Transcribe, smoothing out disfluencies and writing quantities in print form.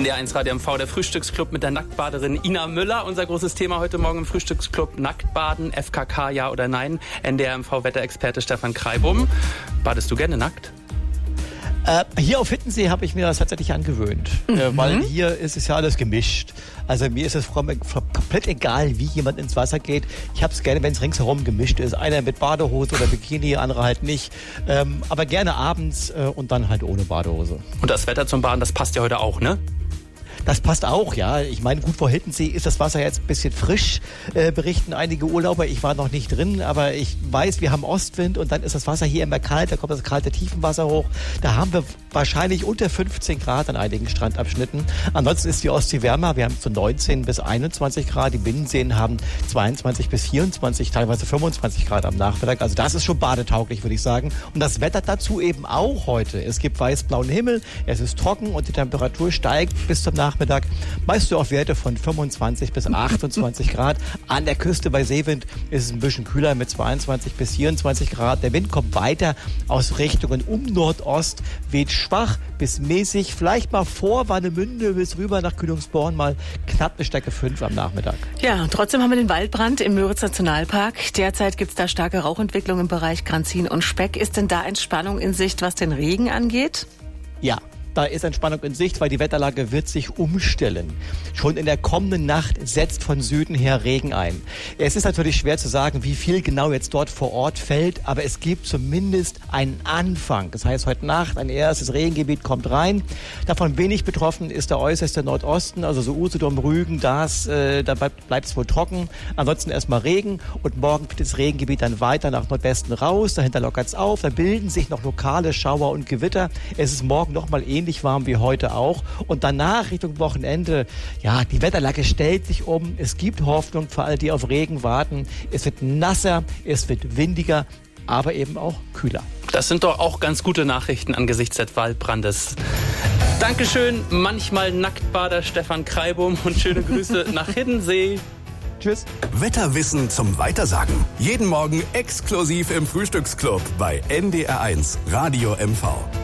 NDR1 Radio MV, der Frühstücksclub mit der Nacktbaderin Ina Müller. Unser großes Thema heute Morgen im Frühstücksclub: Nacktbaden, FKK, ja oder nein? NDR MV Wetterexperte Stefan Kreibum. Badest du gerne nackt? Hier auf Hittensee habe ich mir das tatsächlich angewöhnt, weil hier ist es ja alles gemischt. Also mir ist es komplett egal, wie jemand ins Wasser geht. Ich habe es gerne, wenn es ringsherum gemischt ist. Einer mit Badehose oder Bikini, andere halt nicht. Aber gerne abends und dann halt ohne Badehose. Und das Wetter zum Baden, das passt ja heute auch, ne? Das passt auch, ja. Ich meine, gut, vor Hittensee ist das Wasser jetzt ein bisschen frisch, berichten einige Urlauber. Ich war noch nicht drin, aber ich weiß, wir haben Ostwind und dann ist das Wasser hier immer kalt. Da kommt das kalte Tiefenwasser hoch. Da haben wir wahrscheinlich unter 15 Grad an einigen Strandabschnitten. Ansonsten ist die Ostsee wärmer. Wir haben so 19 bis 21 Grad. Die Binnenseen haben 22 bis 24, teilweise 25 Grad am Nachmittag. Also das ist schon badetauglich, würde ich sagen. Und das Wetter dazu eben auch heute. Es gibt weiß-blauen Himmel, es ist trocken und die Temperatur steigt bis zum Nachmittag. Meist so auf Werte von 25 bis 28 Grad. An der Küste bei Seewind ist es ein bisschen kühler mit 22 bis 24 Grad. Der Wind kommt weiter aus Richtungen um Nordost, weht schwach bis mäßig, vielleicht mal vor Warnemünde bis rüber nach Kühlungsborn, mal knapp eine Stärke 5 am Nachmittag. Ja, und trotzdem haben wir den Waldbrand im Müritz Nationalpark. Derzeit gibt es da starke Rauchentwicklung im Bereich Granzin und Speck. Ist denn da Entspannung in Sicht, was den Regen angeht? Ja. Da ist Entspannung in Sicht, weil die Wetterlage wird sich umstellen. Schon in der kommenden Nacht setzt von Süden her Regen ein. Es ist natürlich schwer zu sagen, wie viel genau jetzt dort vor Ort fällt, aber es gibt zumindest einen Anfang. Das heißt, heute Nacht ein erstes Regengebiet kommt rein. Davon wenig betroffen ist der äußerste Nordosten, also so Usedom, Rügen, da bleibt es wohl trocken. Ansonsten erstmal Regen und morgen wird das Regengebiet dann weiter nach Nordwesten raus. Dahinter lockert es auf, da bilden sich noch lokale Schauer und Gewitter. Es ist morgen nochmal ähnlich warm wie heute auch. Und danach Richtung Wochenende, ja, die Wetterlage stellt sich um. Es gibt Hoffnung für alle, die auf Regen warten. Es wird nasser, es wird windiger, aber eben auch kühler. Das sind doch auch ganz gute Nachrichten angesichts des Waldbrandes. Dankeschön, manchmal Nacktbader Stefan Kreibum und schöne Grüße nach Hiddensee. Tschüss. Wetterwissen zum Weitersagen. Jeden Morgen exklusiv im Frühstücksclub bei NDR1 Radio MV.